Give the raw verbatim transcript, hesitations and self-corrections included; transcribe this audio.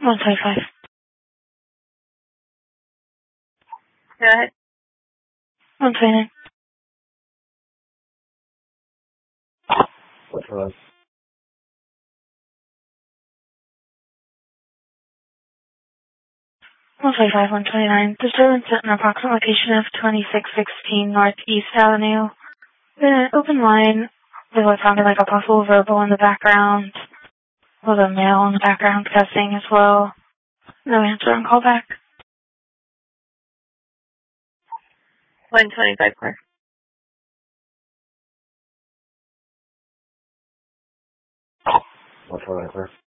one twenty-five. Go ahead. one twenty-nine. What's wrong? one twenty-five, one twenty-nine. Disturbance at an approximate location of twenty-six sixteen Northeast Avenue. The open line with what sounded like a possible verbal in the background. With a male in the background cussing as well. No answer on callback. one twenty-five, clear. What's wrong, clear?